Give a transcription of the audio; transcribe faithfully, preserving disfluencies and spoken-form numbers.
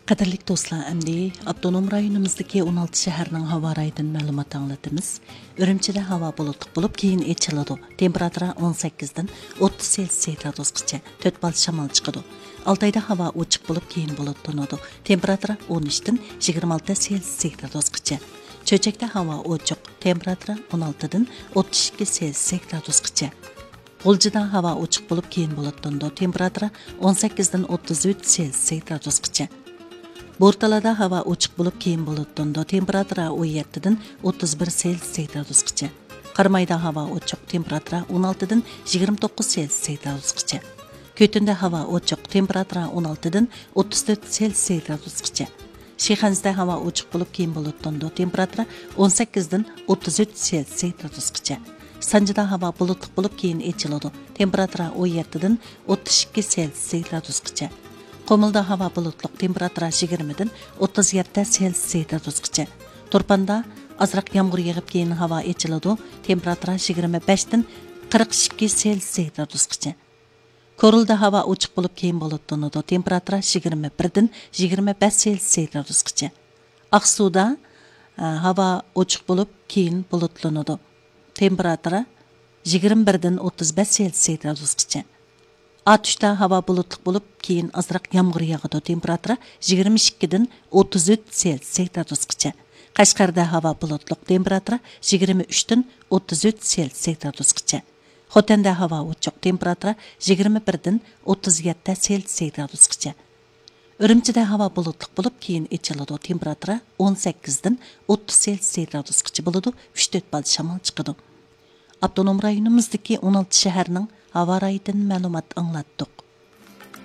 Qadirlik do'stlar, əmdi Avtonom rayonimizdagi o'n olti shaharning havo rayidan ma'lumot anglatamiz. Urumchida havo bulutli bo'lib, keyin echiladi. Temperatura o'n sakkiz dan o'ttiz gradusgacha, to'rt bal shamol chiqadi. Altayda havo ochiq bo'lib, keyin bulutlanadi. Temperatura o'n uch dan yigirma olti gradusgacha. Cho'chakda havo ochiq, temperatura o'n olti dan o'ttiz ikki gradusgacha. G'uljida havo ochiq bo'lib, keyin bulutlanadi. Temperatura o'n sakkiz dan o'ttiz uch gradusgacha. Bo'rtalada havo ochiq bo'lib, keyin bulutlanadi. Temperatura o'n yetti dan o'ttiz bir gradusgacha. Qarmayda havo ochiq, temperatura o'n olti dan yigirma to'qqiz gradusgacha. Ko'tinda havo ochiq, temperatura o'n olti dan o'ttiz to'rt gradusgacha. Shixanzda havo ochiq bo'lib, keyin bulutlanadi. Temperatura o'n sakkiz dan o'ttiz uch gradusgacha. Sanjida havo bulutli bo'lib, keyin echiladi. Temperatura o'n yetti dan o'ttiz ikki gradusgacha. Qo'milda havo bulutli, temperatura yigirma dan o'ttiz yetti gradusgacha. Turpanda azroq yomg'ir yog'ib, keyin havo echiladi. Temperatura yigirma besh dan qirq ikki gradusgacha. Ko'rilda havo ochiq bo'lib, keyin bulutlanadi. Temperatura yigirma bir dan yigirma besh gradusgacha. Aqsuda havo ochiq bo'lib, keyin bulutlanadi. Temperatura yigirma bir dan o'ttiz besh gradusgacha. Atuşda havo bulutli bo'lib, keyin azroq yomg'ir yog'adi. Temperatura yigirma ikki dan o'ttiz uch gradusgacha. Qashqarda havo bulutli, temperatura yigirma uch dan o'ttiz uch gradusgacha. Xotanda havo ochiq, temperatura yigirma bir dan o'ttiz yetti gradusgacha. Urumchida havo bulutli bo'lib, keyin echiladi. Temperatura o'n sakkiz dan o'ttiz gradusgacha bo'ladi. uch to'rt bal shamol chiqadi. Avtonom rayonimizdagi o'n olti shaharning havo rayidan ma'lumot anglatdik.